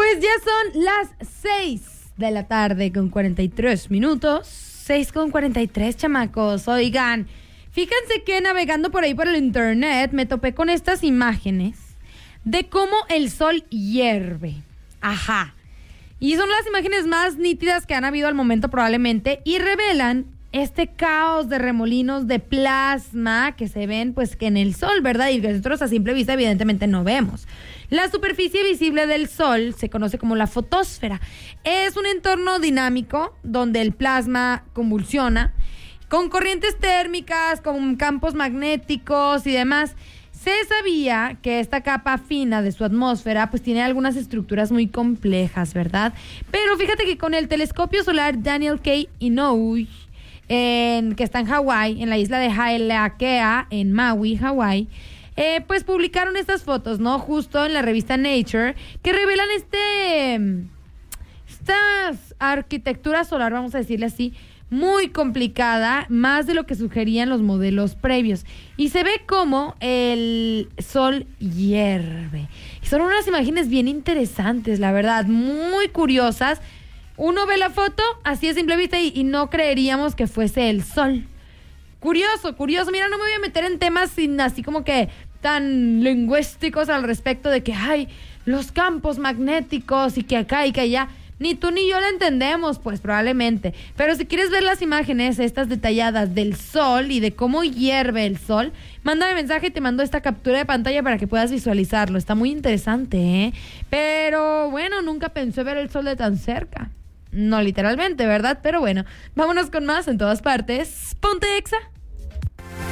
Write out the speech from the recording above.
Pues ya son las 6 de la tarde con 43 minutos. 6 con 43, chamacos. Oigan, fíjense que navegando por ahí por el internet me topé con estas imágenes de cómo el sol hierve. Ajá. Y son las imágenes más nítidas que han habido al momento probablemente y revelan este caos de remolinos de plasma que se ven pues que en el sol, ¿verdad? Y que nosotros a simple vista evidentemente no vemos. La superficie visible del sol se conoce como la fotosfera. Es un entorno dinámico donde el plasma convulsiona con corrientes térmicas, con campos magnéticos y demás. Se sabía que esta capa fina de su atmósfera pues tiene algunas estructuras muy complejas, ¿verdad? Pero fíjate que con el telescopio solar Daniel K. Inouye, que está en Hawái, en la isla de Hailakea, en Maui, Hawái, pues publicaron estas fotos, ¿no? Justo en la revista Nature, que revelan esta arquitectura solar, vamos a decirle así, muy complicada, más de lo que sugerían los modelos previos. Y se ve como el sol hierve. Y son unas imágenes bien interesantes, la verdad, muy curiosas. Uno ve la foto así de simple vista y no creeríamos que fuese el sol. Curioso. Mira, no me voy a meter en temas así como que tan lingüísticos al respecto de que hay los campos magnéticos y que acá y que allá. Ni tú ni yo la entendemos, pues probablemente. Pero si quieres ver las imágenes estas detalladas del sol y de cómo hierve el sol, mándame mensaje y te mando esta captura de pantalla para que puedas visualizarlo. Está muy interesante, ¿eh? Pero bueno, nunca pensé ver el sol de tan cerca. No literalmente, ¿verdad? Pero bueno, vámonos con más en todas partes. Ponte Exa.